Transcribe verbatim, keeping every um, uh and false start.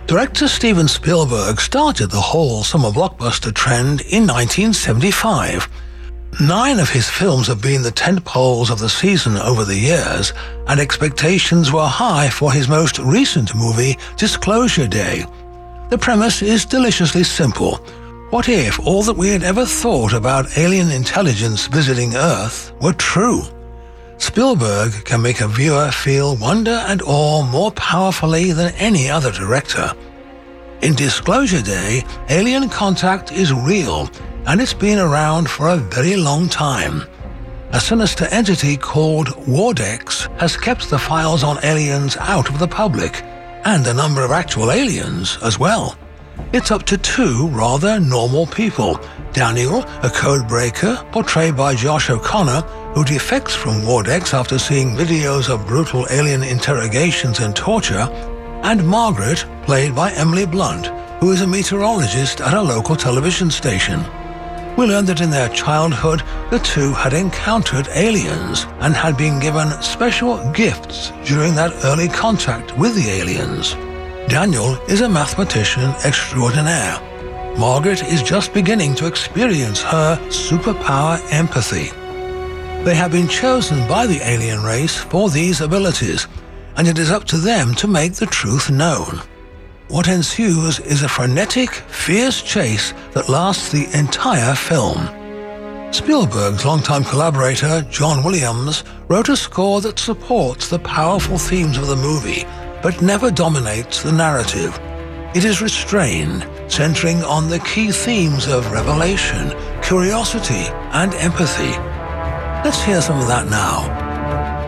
Director Steven Spielberg started the whole summer blockbuster trend in nineteen seventy-five. Nine of his films have been the tentpoles of the season over the years, and expectations were high for his most recent movie, Disclosure Day. The premise is deliciously simple. What if all that we had ever thought about alien intelligence visiting Earth were true? Spielberg can make a viewer feel wonder and awe more powerfully than any other director. In Disclosure Day, alien contact is real, and it's been around for a very long time. A sinister entity called Wardex has kept the files on aliens out of the public, and a number of actual aliens as well. It's up to two rather normal people, Daniel, a code breaker, portrayed by Josh O'Connor, who defects from Wardex after seeing videos of brutal alien interrogations and torture, and Margaret, played by Emily Blunt, who is a meteorologist at a local television station. We learn that in their childhood, the two had encountered aliens and had been given special gifts during that early contact with the aliens. Daniel is a mathematician extraordinaire. Margaret is just beginning to experience her superpower empathy. They have been chosen by the alien race for these abilities, and it is up to them to make the truth known. What ensues is a frenetic, fierce chase that lasts the entire film. Spielberg's longtime collaborator, John Williams, wrote a score that supports the powerful themes of the movie, but never dominates the narrative. It is restrained, centering on the key themes of revelation, curiosity, and empathy. Let's hear some of that now.